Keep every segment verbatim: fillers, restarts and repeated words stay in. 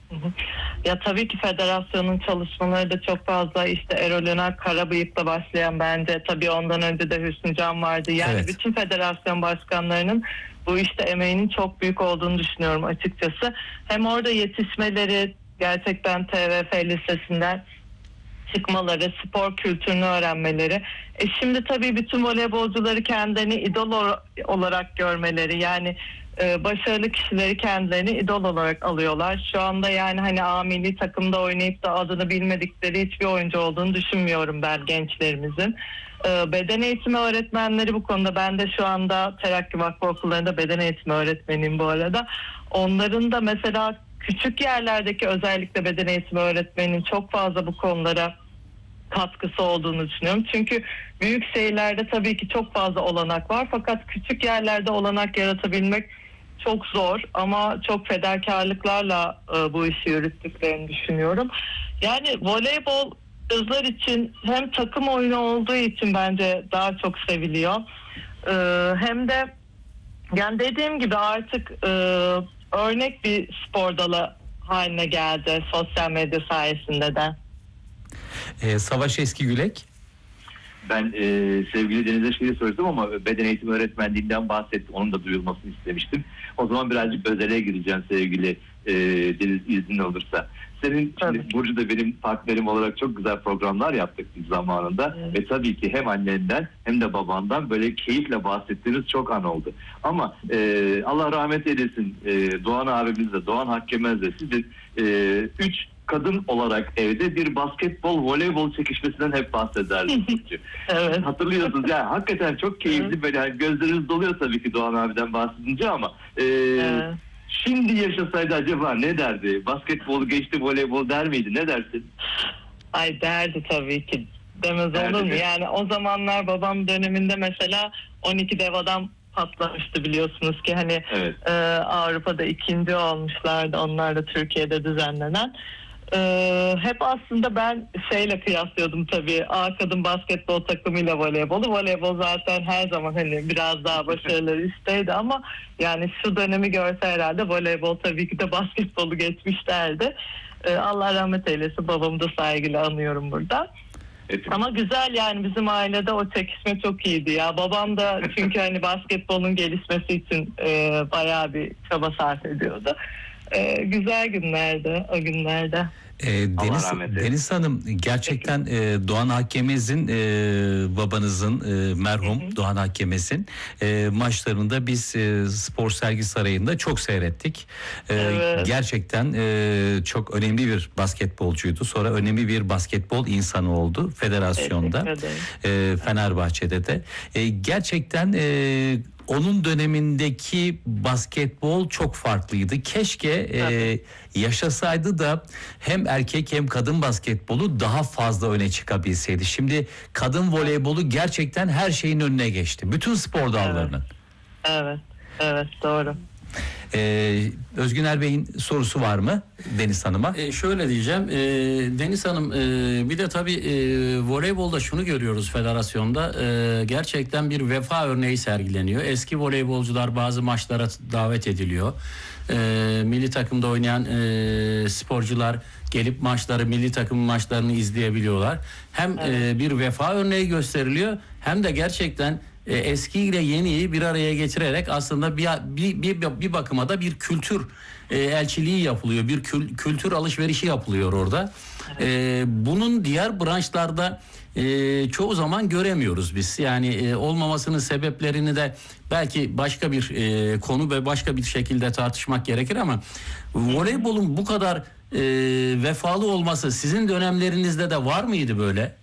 Hı hı. Ya tabii ki federasyonun çalışmaları da çok fazla, işte Erol Önal Karabıyık'la başlayan, bence tabii ondan önce de Hüsnü Can vardı. Yani Evet. bütün federasyon başkanlarının bu işte emeğinin çok büyük olduğunu düşünüyorum açıkçası. Hem orada yetişmeleri, gerçekten T V F lisesinden çıkmaları, spor kültürünü öğrenmeleri. E şimdi tabii bütün voleybolcuları kendilerini idol or- olarak görmeleri, yani e, başarılı kişileri kendilerini idol olarak alıyorlar. Şu anda yani hani A milli takımda oynayıp da adını bilmedikleri hiçbir oyuncu olduğunu düşünmüyorum ben gençlerimizin. E, beden eğitimi öğretmenleri bu konuda, ben de şu anda Terakki Vakfı okullarında beden eğitimi öğretmeniyim bu arada. Onların da mesela küçük yerlerdeki özellikle beden eğitimi öğretmeninin çok fazla bu konulara katkısı olduğunu düşünüyorum. Çünkü büyük şehirlerde tabii ki çok fazla olanak var, fakat küçük yerlerde olanak yaratabilmek çok zor, ama çok fedakarlıklarla e, bu işi yürüttüklerini düşünüyorum. Yani voleybol kızlar için hem takım oyunu olduğu için bence daha çok seviliyor. E, hem de yani dediğim gibi artık e, örnek bir spor dalı haline geldi sosyal medya sayesinde de. Ee, Savaş Eskigülek. Ben e, sevgili Deniz'e şeyi sordum ama beden eğitimi öğretmenliğinden bahsetti. Onun da duyulmasını istemiştim. O zaman birazcık özele gireceğim sevgili e, Deniz, iznin olursa. Senin şimdi Burcu da benim partnerim olarak çok güzel programlar yaptık biz zamanında. Evet. Ve tabii ki hem annenden hem de babandan böyle keyifle bahsettiğiniz çok an oldu. Ama e, Allah rahmet eylesin, e, Doğan abimiz de, Doğan Hakkemez de sizin e, üç kadın olarak evde bir basketbol, voleybol çekişmesinden hep bahsederdi. Evet. Hatırlıyorsunuz yani, hakikaten çok keyifli, evet. Böyle yani gözleriniz doluyor tabii ki Doğan abiden bahsedince, ama e, evet. Şimdi yaşasaydı acaba ne derdi? Basketbol geçti, voleybol der miydi? Ne dersin? Ay derdi tabii ki. Demez derdi olur mu? mi? Yani o zamanlar babam döneminde mesela on iki dev adam patlamıştı, biliyorsunuz ki hani, evet. e, Avrupa'da ikinci olmuşlardı. Onlar da Türkiye'de düzenlenen. Ee, hep aslında ben şeyle kıyaslıyordum tabii, A kadın basketbol takımıyla voleybolu. Voleybol zaten her zaman hani biraz daha başarılı üstteydi, ama yani şu dönemi görse herhalde voleybol tabii ki de basketbolu geçmiş derdi. Ee, Allah rahmet eylesin, babamı da saygıyla anıyorum burada. Evet. Ama güzel yani, bizim ailede o çekişme çok iyiydi ya. Babam da çünkü hani basketbolun gelişmesi için e, bayağı bir çaba sarf ediyordu. Ee, güzel günlerdi o günlerde. E, Deniz, Deniz Hanım, gerçekten e, Doğan Hakkemez'in, e, babanızın, e, merhum hı hı. Doğan Hakkemez'in e, maçlarında biz e, Spor Sergi Sarayı'nda çok seyrettik. E, evet. Gerçekten e, çok önemli bir basketbolcuydu. Sonra önemli bir basketbol insanı oldu federasyonda, e, Fenerbahçe'de de. E, gerçekten e, onun dönemindeki basketbol çok farklıydı. Keşke e, yaşasaydı da hem erkek hem kadın basketbolu daha fazla öne çıkabilseydi. Şimdi kadın voleybolu gerçekten her şeyin önüne geçti. Bütün spor dallarının. Evet, evet, evet doğru. Ee, Özgüner Bey'in sorusu var mı Deniz Hanım'a? E, şöyle diyeceğim, e, Deniz Hanım, e, bir de tabii e, voleybolda şunu görüyoruz federasyonda, e, gerçekten bir vefa örneği sergileniyor. Eski voleybolcular bazı maçlara davet ediliyor. E, milli takımda oynayan e, sporcular gelip maçları, milli takım maçlarını izleyebiliyorlar. Hem evet. e, bir vefa örneği gösteriliyor, hem de gerçekten E, eski ile yeniyi bir araya getirerek aslında bir bir bir, bir bakıma da bir kültür e, elçiliği yapılıyor, bir kül, kültür alışverişi yapılıyor orada. Evet. E, bunun diğer branşlarda e, çoğu zaman göremiyoruz biz. Yani e, olmamasının sebeplerini de belki başka bir e, konu ve başka bir şekilde tartışmak gerekir, ama voleybolun bu kadar e, vefalı olması sizin dönemlerinizde de var mıydı böyle?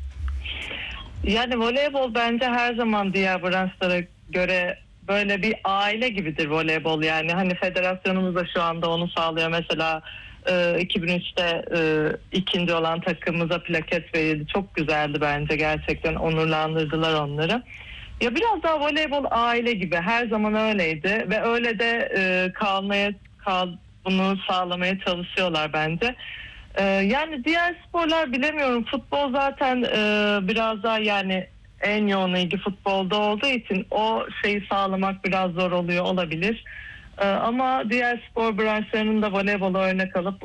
Yani voleybol bence her zaman diğer branşlara göre böyle bir aile gibidir voleybol. Yani hani federasyonumuz da şu anda onu sağlıyor. Mesela e, iki bin üçte e, ikinci olan takımımıza plaket verildi. Çok güzeldi bence, gerçekten onurlandırdılar onları. Ya biraz daha voleybol aile gibi, her zaman öyleydi ve öyle de e, kalmaya kal, bunu sağlamaya çalışıyorlar bence. Yani diğer sporlar bilemiyorum. Futbol zaten e, biraz daha, yani en yoğun ilgi futbolda olduğu için o şeyi sağlamak biraz zor oluyor olabilir. E, ama diğer spor branşlarının da voleybola örnek alıp